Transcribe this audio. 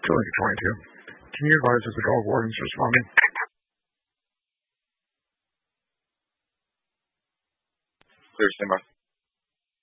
Sterling 22. Can you advise if the dog warden's responding? Clear, stand by.